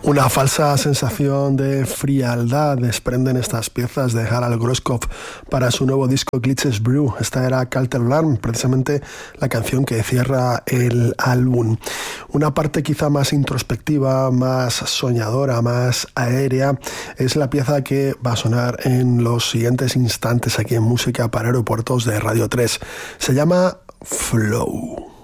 Una falsa sensación de frialdad desprenden estas piezas de Harald Groskopf para su nuevo disco Glitches Brew. Esta era Kalterlarm, precisamente la canción que cierra el álbum. Una parte quizá más introspectiva, más soñadora, más aérea, es la pieza que va a sonar en los siguientes instantes aquí en Música para Aeropuertos de Radio 3. Se llama Flow.